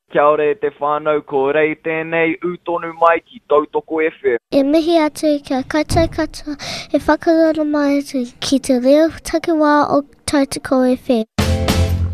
Kia ora e te whānau, ko rei tēnei utonu mai ki Tautoko FM. E mihi atu kia kaitai katoa e whakarono mai atu ki te reo takiwā o Tautoko FM.